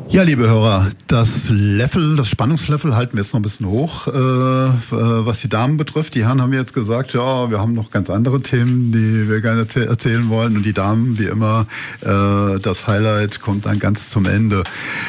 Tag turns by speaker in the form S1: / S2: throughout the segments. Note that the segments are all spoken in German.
S1: Ja, liebe Hörer, das Spannungslevel halten wir jetzt noch ein bisschen hoch, was die Damen betrifft. Die Herren haben jetzt gesagt, ja, wir haben noch ganz andere Themen, die wir gerne erzählen wollen. Und die Damen, wie immer, das Highlight kommt dann ganz zum Ende.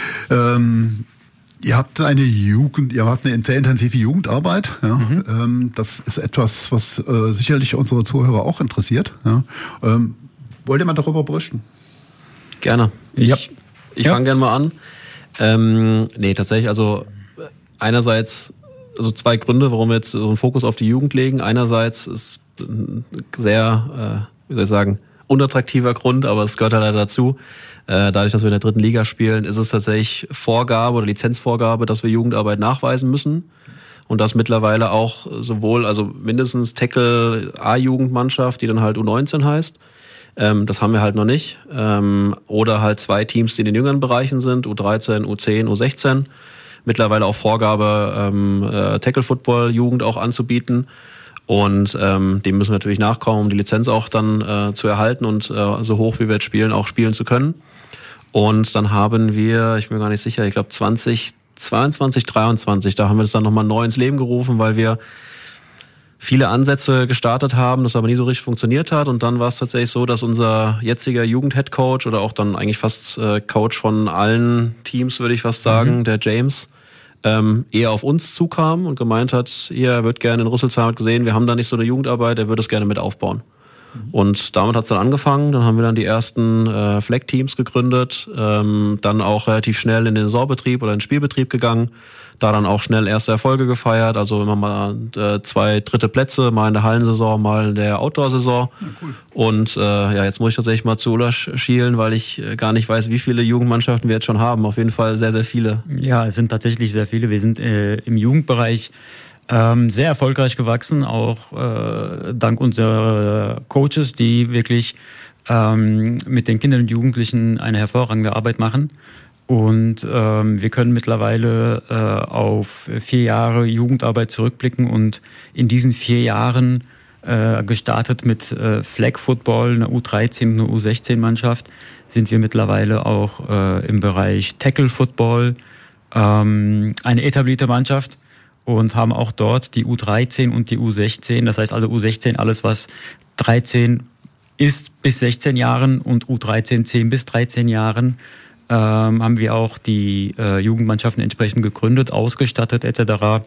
S1: Ihr habt eine sehr intensive Jugendarbeit. Ja? Mhm. Das ist etwas, was sicherlich unsere Zuhörer auch interessiert. Ja? Wollt ihr mal darüber berichten?
S2: Gerne. Ich fange gerne mal an. Tatsächlich, also einerseits, also zwei Gründe, warum wir jetzt so einen Fokus auf die Jugend legen. Einerseits ist ein sehr, unattraktiver Grund, aber es gehört halt leider dazu. Dadurch, dass wir in der 3. Liga spielen, ist es tatsächlich Vorgabe oder Lizenzvorgabe, dass wir Jugendarbeit nachweisen müssen. Und das mittlerweile auch sowohl, also mindestens Tackle A-Jugendmannschaft, die dann halt U19 heißt. Das haben wir halt noch nicht. Oder halt 2 Teams, die in den jüngeren Bereichen sind, U13, U10, U16. Mittlerweile auch Vorgabe, Tackle-Football-Jugend auch anzubieten. Und dem müssen wir natürlich nachkommen, um die Lizenz auch dann zu erhalten und so hoch wie wir jetzt spielen, auch spielen zu können. Und dann haben wir, ich bin mir gar nicht sicher, ich glaube 2022, 2023, da haben wir das dann nochmal neu ins Leben gerufen, weil wir viele Ansätze gestartet haben, das aber nie so richtig funktioniert hat. Und dann war es tatsächlich so, dass unser jetziger Jugend-Headcoach oder auch dann eigentlich fast Coach von allen Teams, würde ich fast sagen, der James, eher auf uns zukam und gemeint hat, er wird gerne in Rüsselsheim gesehen, wir haben da nicht so eine Jugendarbeit, er würde es gerne mit aufbauen. Und damit hat es dann angefangen, dann haben wir dann die ersten Flag-Teams gegründet, dann auch relativ schnell in den Saisonbetrieb oder in den Spielbetrieb gegangen, da dann auch schnell erste Erfolge gefeiert, also immer mal 2 dritte Plätze, mal in der Hallensaison, mal in der Outdoor-Saison. Ja, cool. Und jetzt muss ich tatsächlich mal zu Ulla schielen, weil ich gar nicht weiß, wie viele Jugendmannschaften wir jetzt schon haben. Auf jeden Fall sehr, sehr viele.
S3: Ja, es sind tatsächlich sehr viele. Wir sind im Jugendbereich sehr erfolgreich gewachsen, auch dank unserer Coaches, die wirklich mit den Kindern und Jugendlichen eine hervorragende Arbeit machen. Und wir können mittlerweile auf 4 Jahre Jugendarbeit zurückblicken und in diesen 4 Jahren gestartet mit Flag Football, einer U13, einer U16-Mannschaft, sind wir mittlerweile auch im Bereich Tackle Football eine etablierte Mannschaft und haben auch dort die U13 und die U16, das heißt also U16 alles, was 13 ist bis 16 Jahren und U13 10 bis 13 Jahren, haben wir auch die Jugendmannschaften entsprechend gegründet, ausgestattet etc.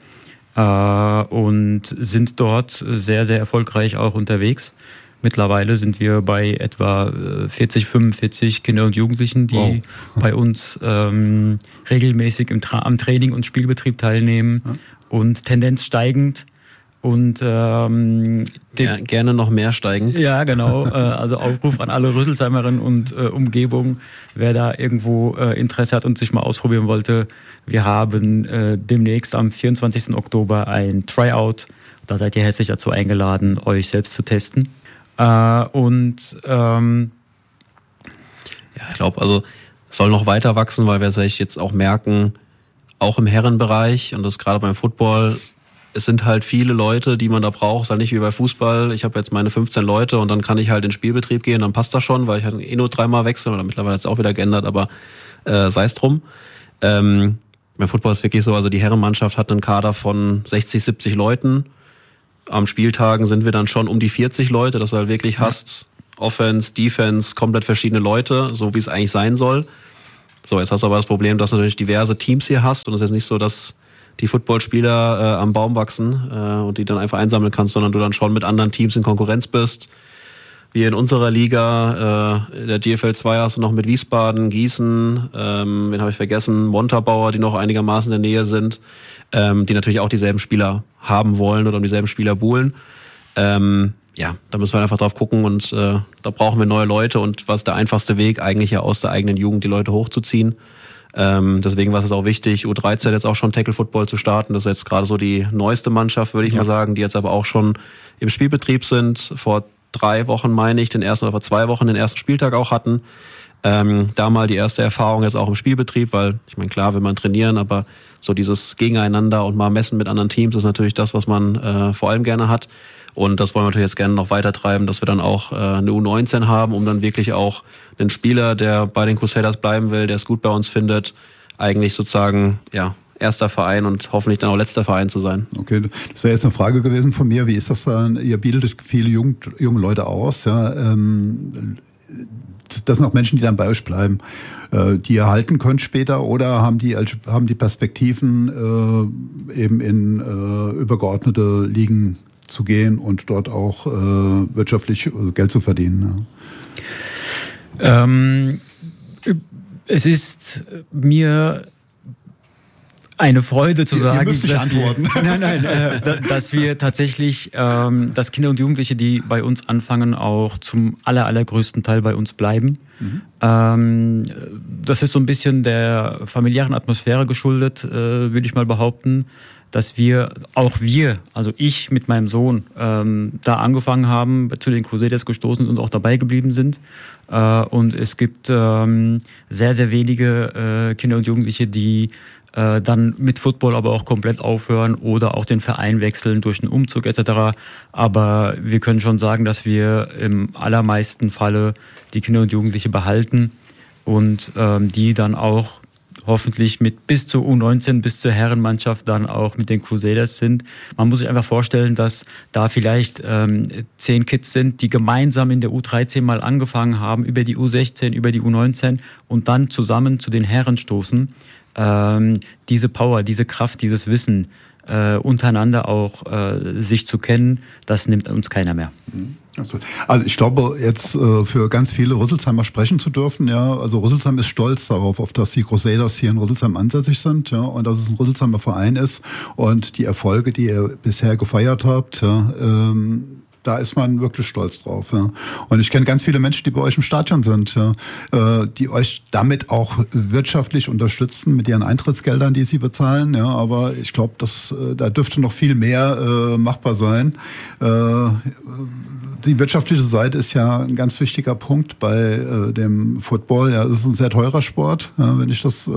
S3: Und sind dort sehr, sehr erfolgreich auch unterwegs. Mittlerweile sind wir bei etwa 40, 45 Kinder und Jugendlichen, die bei uns regelmäßig am Training und Spielbetrieb teilnehmen und Tendenz steigend. Und
S2: gerne noch mehr steigen.
S3: Ja, genau. Also Aufruf an alle Rüsselsheimerinnen und Umgebung, wer da irgendwo Interesse hat und sich mal ausprobieren wollte. Wir haben demnächst am 24. Oktober ein Tryout. Da seid ihr herzlich dazu eingeladen, euch selbst zu testen.
S2: Ich glaube, also es soll noch weiter wachsen, weil wir jetzt auch merken, auch im Herrenbereich und das gerade beim Football, es sind halt viele Leute, die man da braucht. Es ist halt nicht wie bei Fußball. Ich habe jetzt meine 15 Leute und dann kann ich halt in den Spielbetrieb gehen, dann passt das schon, weil ich halt nur 3-mal wechsle oder mittlerweile hat es auch wieder geändert, aber sei es drum. Beim Football ist wirklich so, also die Herrenmannschaft hat einen Kader von 60, 70 Leuten. Am Spieltagen sind wir dann schon um die 40 Leute, dass du halt wirklich hast, Offense, Defense, komplett verschiedene Leute, so wie es eigentlich sein soll. So, jetzt hast du aber das Problem, dass du natürlich diverse Teams hier hast und es ist jetzt nicht so, dass die Footballspieler am Baum wachsen und die dann einfach einsammeln kannst, sondern du dann schon mit anderen Teams in Konkurrenz bist. Wie in unserer Liga, der GFL 2 hast du noch mit Wiesbaden, Gießen, wen habe ich vergessen, Montabaur, die noch einigermaßen in der Nähe sind, die natürlich auch dieselben Spieler haben wollen oder um dieselben Spieler buhlen. Da müssen wir einfach drauf gucken und da brauchen wir neue Leute und was der einfachste Weg eigentlich ja aus der eigenen Jugend die Leute hochzuziehen. Deswegen war es auch wichtig, U13 jetzt auch schon Tackle-Football zu starten. Das ist jetzt gerade so die neueste Mannschaft, würde ich mal sagen, die jetzt aber auch schon im Spielbetrieb sind. Vor 3 Wochen, meine ich, vor 2 Wochen den ersten Spieltag auch hatten. Da mal die erste Erfahrung jetzt auch im Spielbetrieb, weil ich meine, klar will man trainieren, aber so dieses Gegeneinander und mal messen mit anderen Teams ist natürlich das, was man vor allem gerne hat. Und das wollen wir natürlich jetzt gerne noch weiter treiben, dass wir dann auch eine U19 haben, um dann wirklich auch einen Spieler, der bei den Crusaders bleiben will, der es gut bei uns findet, eigentlich sozusagen, ja, erster Verein und hoffentlich dann auch letzter Verein zu sein.
S1: Okay, das wäre jetzt eine Frage gewesen von mir. Wie ist das dann? Ihr bildet viele junge Leute aus, ja. Das sind auch Menschen, die dann bei euch bleiben, die ihr halten könnt später, oder haben die Perspektiven, eben in übergeordnete Ligen zu gehen und dort auch wirtschaftlich Geld zu verdienen?
S3: Ja. Es ist mir eine Freude zu sagen, dass wir tatsächlich, dass Kinder und Jugendliche, die bei uns anfangen, auch zum allergrößten Teil bei uns bleiben. Das ist so ein bisschen der familiären Atmosphäre geschuldet, würde ich mal behaupten, dass also ich mit meinem Sohn, da angefangen haben, zu den Crusaders gestoßen und auch dabei geblieben sind. Und es gibt sehr, sehr wenige Kinder und Jugendliche, die dann mit Football aber auch komplett aufhören oder auch den Verein wechseln durch einen Umzug etc. Aber wir können schon sagen, dass wir im allermeisten Falle die Kinder und Jugendliche behalten und die dann auch hoffentlich mit bis zur U19, bis zur Herrenmannschaft dann auch mit den Crusaders sind. Man muss sich einfach vorstellen, dass da vielleicht 10 Kids sind, die gemeinsam in der U13 mal angefangen haben, über die U16, über die U19 und dann zusammen zu den Herren stoßen. Diese Power, diese Kraft, dieses Wissen untereinander auch sich zu kennen, das nimmt uns keiner mehr.
S1: Also ich glaube, jetzt für ganz viele Rüsselsheimer sprechen zu dürfen, ja, also Rüsselsheim ist stolz darauf, auf dass die Crusaders hier in Rüsselsheim ansässig sind, ja, und dass es ein Rüsselsheimer Verein ist und die Erfolge, die ihr bisher gefeiert habt, ja, da ist man wirklich stolz drauf. Ja. Und ich kenne ganz viele Menschen, die bei euch im Stadion sind, ja, die euch damit auch wirtschaftlich unterstützen mit ihren Eintrittsgeldern, die sie bezahlen. Ja, aber ich glaube, da dürfte noch viel mehr machbar sein. Die wirtschaftliche Seite ist ja ein ganz wichtiger Punkt bei dem Football. Ja, es ist ein sehr teurer Sport, ja, wenn ich das,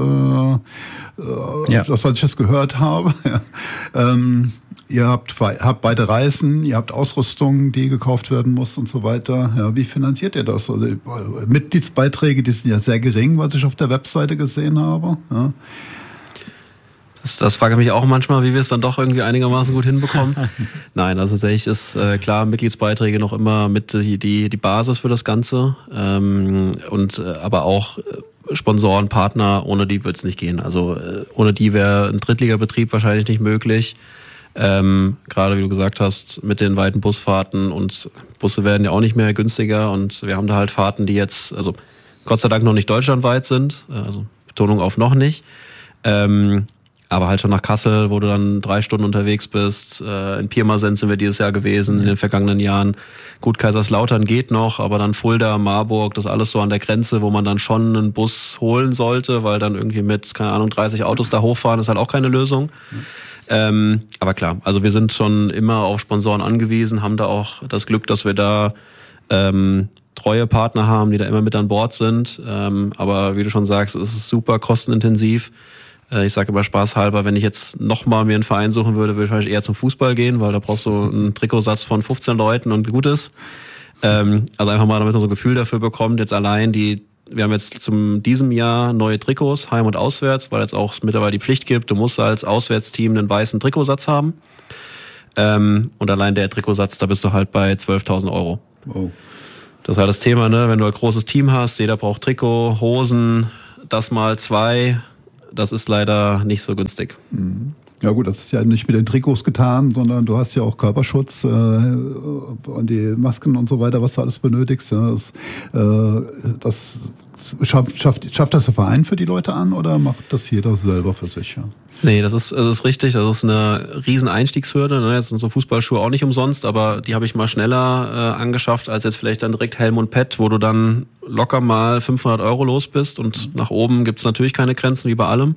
S1: was ich das gehört habe. Ja. Ihr habt beide Reisen, ihr habt Ausrüstung, die gekauft werden muss und so weiter. Ja, wie finanziert ihr das? Also Mitgliedsbeiträge, die sind ja sehr gering, was ich auf der Webseite gesehen habe. Ja.
S2: Das frage ich mich auch manchmal, wie wir es dann doch irgendwie einigermaßen gut hinbekommen. Nein, also tatsächlich ist klar, Mitgliedsbeiträge noch immer mit die Basis für das Ganze. Aber auch Sponsoren, Partner, ohne die wird es nicht gehen. Also ohne die wäre ein Drittligabetrieb wahrscheinlich nicht möglich. Gerade wie du gesagt hast, mit den weiten Busfahrten, und Busse werden ja auch nicht mehr günstiger, und wir haben da halt Fahrten, die jetzt, also Gott sei Dank noch nicht deutschlandweit sind, also Betonung auf noch nicht, aber halt schon nach Kassel, wo du dann 3 Stunden unterwegs bist. In Pirmasens sind wir dieses Jahr gewesen, in den vergangenen Jahren. Gut, Kaiserslautern geht noch, aber dann Fulda, Marburg, das alles so an der Grenze, wo man dann schon einen Bus holen sollte, weil dann irgendwie mit, keine Ahnung, 30 Autos da hochfahren, ist halt auch keine Lösung. Aber klar, also wir sind schon immer auf Sponsoren angewiesen, haben da auch das Glück, dass wir da treue Partner haben, die da immer mit an Bord sind. Aber wie du schon sagst, es ist super kostenintensiv. Ich sage immer spaßhalber, wenn ich jetzt nochmal mir einen Verein suchen würde, würde ich wahrscheinlich eher zum Fußball gehen, weil da brauchst du einen Trikotsatz von 15 Leuten und gut ist. Also einfach mal, damit man so ein Gefühl dafür bekommt. Jetzt allein wir haben jetzt diesem Jahr neue Trikots, heim und auswärts, weil jetzt auch mittlerweile die Pflicht gibt, du musst als Auswärtsteam einen weißen Trikotsatz haben. Und allein der Trikotsatz, da bist du halt bei 12.000 Euro. Oh. Das ist halt das Thema, ne? Wenn du ein großes Team hast, jeder braucht Trikot, Hosen, das mal 2, das ist leider nicht so günstig.
S1: Mhm. Ja gut, das ist ja nicht mit den Trikots getan, sondern du hast ja auch Körperschutz und die Masken und so weiter, was du alles benötigst. Ja, das schafft das der Verein für die Leute an, oder macht das jeder selber für sich? Ja?
S2: Nee, das ist richtig. Das ist eine riesen Einstiegshürde. Ne? Jetzt sind so Fußballschuhe auch nicht umsonst, aber die habe ich mal schneller angeschafft als jetzt vielleicht dann direkt Helm und Pad, wo du dann locker mal 500 Euro los bist, und nach oben gibt's natürlich keine Grenzen, wie bei allem.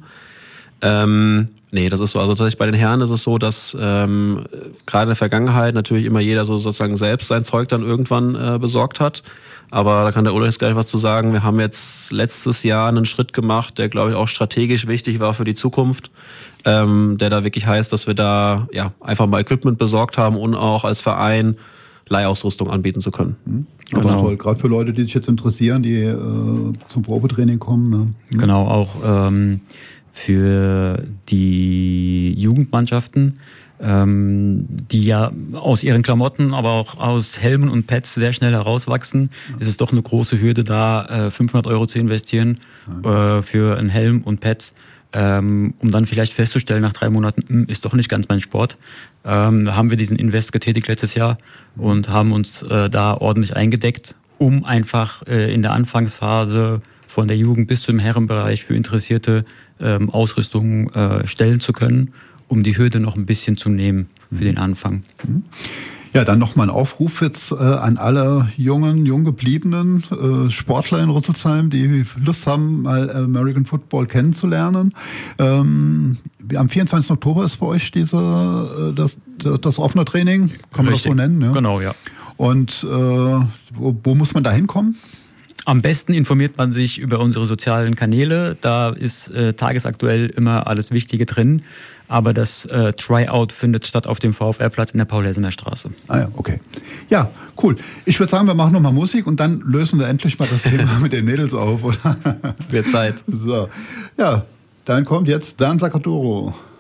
S2: Nee, das ist so. Also tatsächlich bei den Herren ist es so, dass gerade in der Vergangenheit natürlich immer jeder so sozusagen selbst sein Zeug dann irgendwann besorgt hat. Aber da kann der Ulrich gleich was zu sagen. Wir haben jetzt letztes Jahr einen Schritt gemacht, der, glaube ich, auch strategisch wichtig war für die Zukunft, der da wirklich heißt, dass wir da ja einfach mal Equipment besorgt haben und auch als Verein Leihausrüstung anbieten zu können.
S1: Aber toll, gerade für Leute, die sich jetzt interessieren, die zum Probetraining kommen. Ne?
S3: Genau, auch für die Jugendmannschaften, die ja aus ihren Klamotten, aber auch aus Helmen und Pads sehr schnell herauswachsen. Es ist doch eine große Hürde, da 500 € zu investieren für einen Helm und Pads, um dann vielleicht festzustellen, nach 3 Monaten, ist doch nicht ganz mein Sport. Haben wir diesen Invest getätigt letztes Jahr und haben uns da ordentlich eingedeckt, um einfach in der Anfangsphase von der Jugend bis zum Herrenbereich für Interessierte Ausrüstung stellen zu können, um die Hürde noch ein bisschen zu nehmen für den Anfang.
S1: Ja, dann nochmal ein Aufruf jetzt an alle jung gebliebenen Sportler in Rüsselsheim, die Lust haben, mal American Football kennenzulernen. Am 24. Oktober ist bei euch das offene Training, kann man das so nennen? Ja?
S3: Genau, ja.
S1: Und wo muss man da hinkommen?
S3: Am besten informiert man sich über unsere sozialen Kanäle. Da ist tagesaktuell immer alles Wichtige drin. Aber das Tryout findet statt auf dem VfR-Platz in der Paul-Hessemer-Straße.
S1: Ah ja, okay. Ja, cool. Ich würde sagen, wir machen nochmal Musik und dann lösen wir endlich mal das Thema mit den Mädels auf, oder?
S2: Wird Zeit.
S1: So. Ja, dann kommt jetzt Dan Sakadoro.